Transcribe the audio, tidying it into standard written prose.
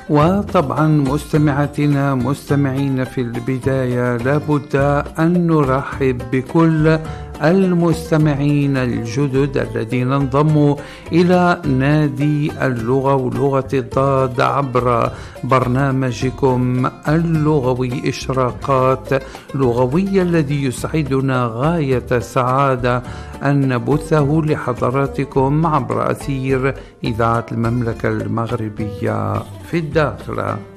وطبعا مستمعاتنا مستمعين، في البداية لابد أن نرحب بكل المستمعين الجدد الذين انضموا إلى نادي اللغة ولغة الضاد عبر برنامجكم اللغوي إشراقات لغوية، الذي يسعدنا غاية السعادة أن نبثه لحضراتكم عبر أثير إذاعة المملكة المغربية في الداخل.